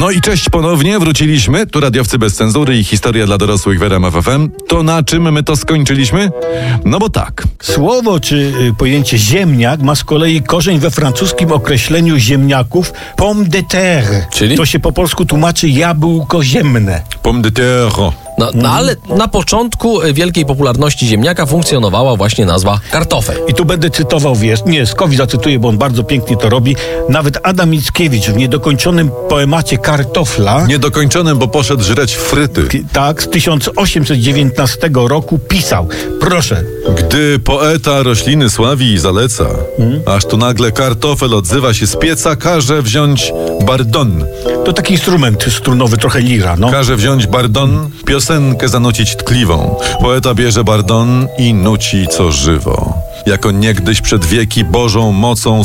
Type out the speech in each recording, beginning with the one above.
No i cześć ponownie, wróciliśmy. Tu radiowcy bez cenzury i historia dla dorosłych w RMF FM. To na czym my to skończyliśmy? No bo tak. Słowo czy pojęcie ziemniak ma z kolei korzeń we francuskim określeniu ziemniaków pomme de terre. Czyli? To się po polsku tłumaczy jabłko ziemne. Pomme de terre. No ale na początku wielkiej popularności ziemniaka funkcjonowała właśnie nazwa kartofel. I tu będę cytował, Skowi zacytuję, bo on bardzo pięknie to robi. Nawet Adam Mickiewicz w niedokończonym poemacie Kartofla, Niedokończonym, bo poszedł żreć fryty. tak, z 1819 roku pisał, proszę, Gdy poeta rośliny sławi i zaleca, aż tu nagle kartofel odzywa się z pieca, każe wziąć bardon. to taki instrument strunowy, trochę lira, no. Każe wziąć bardon, piosenkę zanucić tkliwą. Poeta bierze bardon i nuci co żywo. Jako niegdyś przed wieki Bożą mocą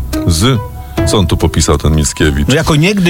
Co on tu popisał, ten Mickiewicz? No jako niegdyś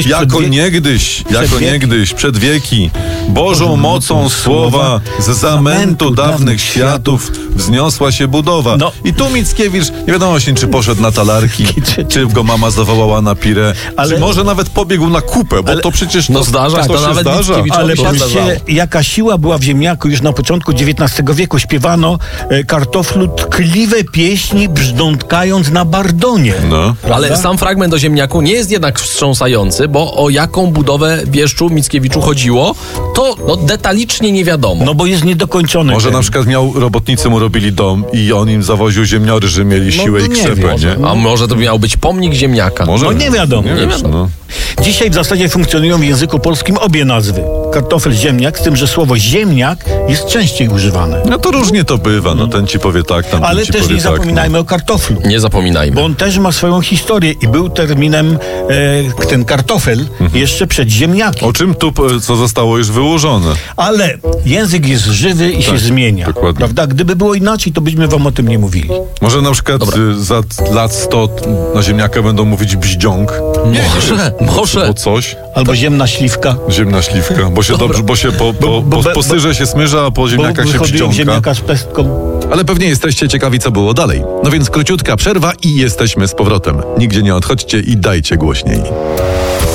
niegdyś przed wieki Bożą mocą słowa z zamętu dawnych światów wzniosła się budowa. No. I tu Mickiewicz, nie wiadomo właśnie, czy poszedł na talarki, czy go mama zawołała na pirę, czy może nawet pobiegł na kupę, bo to przecież No zdarza, to to się nawet zdarza. Mickiewiczowi Ale się zdarzało. patrzcie, jaka siła była w ziemniaku już na początku XIX wieku. Śpiewano kartoflu tkliwe pieśni, brzdątkając na bardonie. No. Ale sam fragment o ziemniaku nie jest jednak wstrząsający, bo o jaką budowę wieszczu Mickiewiczu chodziło, to detalicznie nie wiadomo. No bo jest niedokończony. Może na przykład robotnicy mu robili dom i on im zawoził ziemniory, że mieli siłę to i nie krzepę, wiem. nie? A może to miał być pomnik ziemniaka? Może? No nie wiadomo. Nie wiesz, no. Dzisiaj w zasadzie funkcjonują w języku polskim obie nazwy. Kartofel, ziemniak, z tym, że słowo ziemniak jest częściej używane. No to różnie to bywa, no ten ci powie tak, tam Ale ten ci też powie nie tak. zapominajmy o kartoflu. Nie zapominajmy. Bo on też ma swoją historię i był terminem ten kartofel jeszcze przed ziemniakiem. O czym tu, co zostało już wyłożone? Ale język jest żywy i się zmienia. dokładnie. Prawda? Gdyby było inaczej, to byśmy wam o tym nie mówili. Może na przykład za lat 100 na ziemniaka będą mówić bździąg. Może. Albo coś. Albo ziemna śliwka. Ziemna śliwka, bo się dobrze, po syrze się smyża, a po Bo ziemniakach się wychodziłem bździąka. ziemniaka z pestką. Ale pewnie jesteście ciekawi, co było dalej. No więc króciutka przerwa i jesteśmy z powrotem. Nigdzie nie odchodźcie i dajcie głośniej.